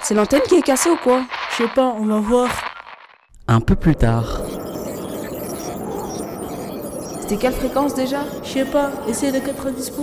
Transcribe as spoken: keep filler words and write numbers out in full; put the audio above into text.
C'est l'antenne qui est cassée ou quoi? Je sais pas, on va voir. Un peu plus tard. C'était quelle fréquence déjà? Je sais pas, essaye de quatre-vingt-dix.